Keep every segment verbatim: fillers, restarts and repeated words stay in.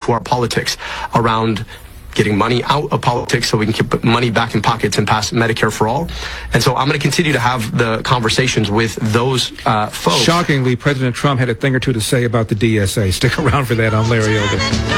to our politics around getting money out of politics so we can keep money back in pockets and pass Medicare for all. And so I'm going to continue to have the conversations with those uh, folks. Shockingly, President Trump had a thing or two to say about the D S A. Stick around for that on Larry Elder.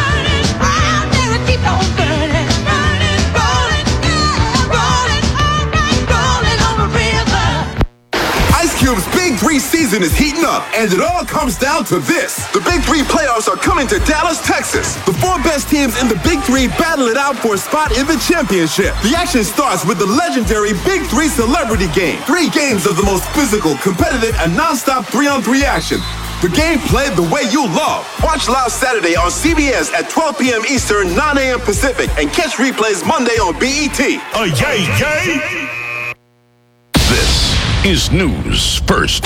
Cube's Big Three season is heating up, and it all comes down to this. The Big Three playoffs are coming to Dallas, Texas. The four best teams in the Big Three battle it out for a spot in the championship. The action starts with the legendary Big Three Celebrity Game. Three games of the most physical, competitive, and non-stop three-on-three action. The game played the way you love. Watch live Saturday on C B S at twelve p.m. Eastern, nine a.m. Pacific, and catch replays Monday on B E T. Uh, yay, yay! This is News First.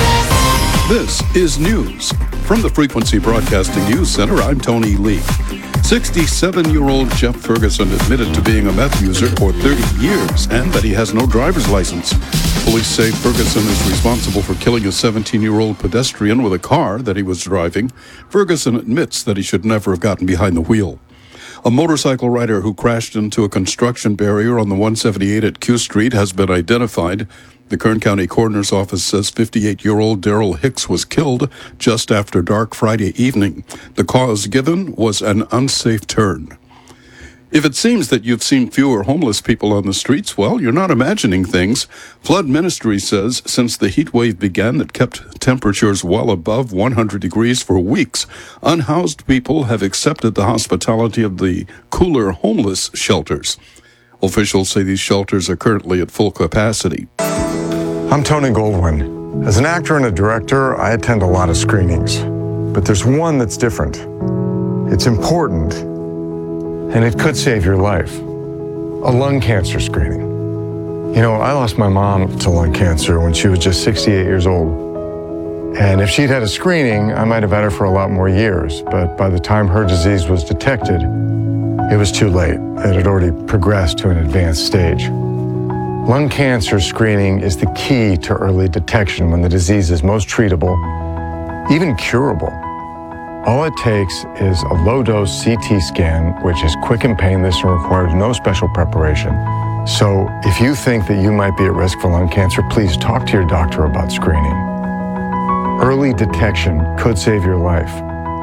This is news. From the Frequency Broadcasting News Center, I'm Tony Lee. sixty-seven-year-old Jeff Ferguson admitted to being a meth user for thirty years and that he has no driver's license. Police say Ferguson is responsible for killing a seventeen-year-old pedestrian with a car that he was driving. Ferguson admits that he should never have gotten behind the wheel. A motorcycle rider who crashed into a construction barrier on the one seventy-eight at Q Street has been identified. The Kern County Coroner's Office says fifty-eight-year-old Daryl Hicks was killed just after dark Friday evening. The cause given was an unsafe turn. If it seems that you've seen fewer homeless people on the streets, well, you're not imagining things. Flood Ministry says since the heat wave began that kept temperatures well above one hundred degrees for weeks, unhoused people have accepted the hospitality of the cooler homeless shelters. Officials say these shelters are currently at full capacity. I'm Tony Goldwyn. As an actor and a director, I attend a lot of screenings. But there's one that's different. It's important, and it could save your life. A lung cancer screening. You know, I lost my mom to lung cancer when she was just sixty-eight years old. And if she'd had a screening, I might have had her for a lot more years. But by the time her disease was detected, it was too late. It had already progressed to an advanced stage. Lung cancer screening is the key to early detection when the disease is most treatable, even curable. All it takes is a low-dose C T scan, which is quick and painless and requires no special preparation. So if you think that you might be at risk for lung cancer, please talk to your doctor about screening. Early detection could save your life.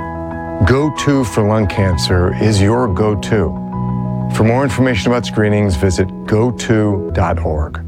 Go-To for lung cancer is your go-to. For more information about screenings, visit go to dot org.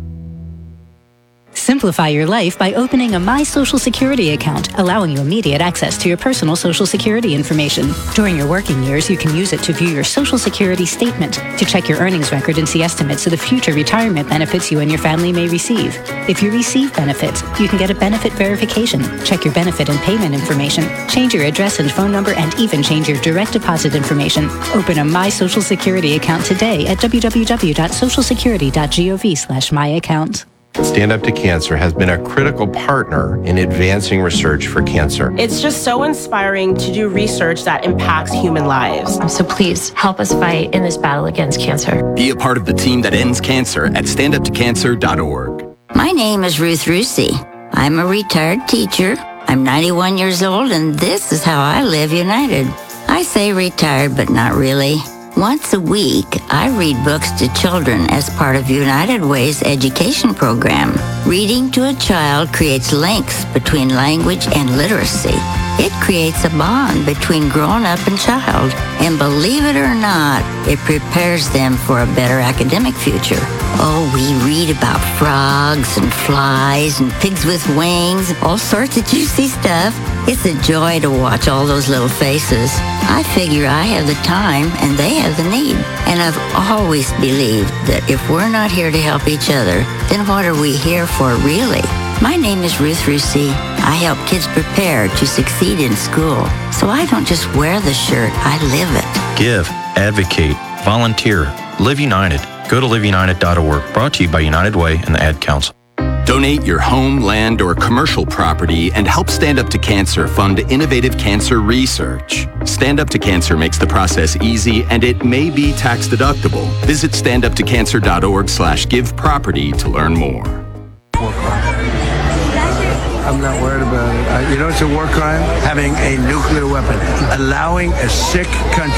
Simplify your life by opening a My Social Security account, allowing you immediate access to your personal Social Security information. During your working years, you can use it to view your Social Security statement, to check your earnings record and see estimates of the future retirement benefits you and your family may receive. If you receive benefits, you can get a benefit verification, check your benefit and payment information, change your address and phone number, and even change your direct deposit information. Open a My Social Security account today at w w w dot social security dot gov slash my account. Stand Up to Cancer has been a critical partner in advancing research for cancer. It's just so inspiring to do research that impacts human lives. So please help us fight in this battle against cancer. Be a part of the team that ends cancer at stand up to cancer dot org. My name is Ruth Rusi. I'm a retired teacher. I'm ninety-one years old, and this is how I live United. I say retired, but not really. Once a week, I read books to children as part of United Way's education program. Reading to a child creates links between language and literacy. It creates a bond between grown-up and child. And believe it or not, it prepares them for a better academic future. Oh, we read about frogs and flies and pigs with wings, all sorts of juicy stuff. It's a joy to watch all those little faces. I figure I have the time and they have the need. And I've always believed that if we're not here to help each other, then what are we here for really? My name is Ruth Rusi. I help kids prepare to succeed in school. So I don't just wear the shirt, I live it. Give, advocate, volunteer, Live United. Go to live united dot org. Brought to you by United Way and the Ad Council. Donate your home, land, or commercial property and help Stand Up to Cancer fund innovative cancer research. Stand Up to Cancer makes the process easy, and it may be tax deductible. Visit stand up to cancer dot org slash give property to learn more. I'm not worried about it. I, you know, it's a war crime, having a nuclear weapon, allowing a sick country